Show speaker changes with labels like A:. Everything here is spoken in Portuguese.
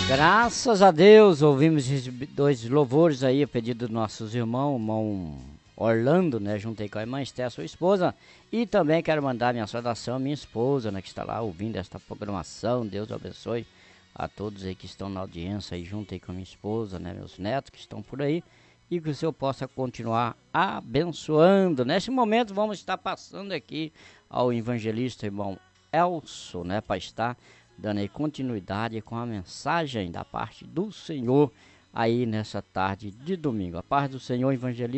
A: Graças a Deus, ouvimos esses dois louvores aí, a pedido dos nossos irmãos, irmão Orlando, né? Juntei com a irmã Esté, sua esposa. E também quero mandar minha saudação à minha esposa, né? Que está lá ouvindo esta programação. Deus abençoe a todos aí que estão na audiência aí, juntei com a minha esposa, né? Meus netos que estão por aí. E que o Senhor possa continuar abençoando. Neste momento vamos estar passando aqui ao evangelista, irmão Elson, né? Para estar dando aí continuidade com a mensagem da parte do Senhor aí nessa tarde de domingo. A paz do Senhor, evangelista.